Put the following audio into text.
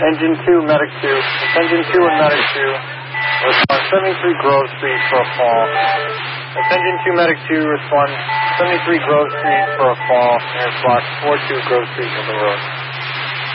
Engine 2, Medic 2. Engine 2 and Medic 2. Respond 73 Grove Street for a fall. Engine 2, Medic 2, respond 73 Grove Street for a fall. Air block 42 Grove Street on the road.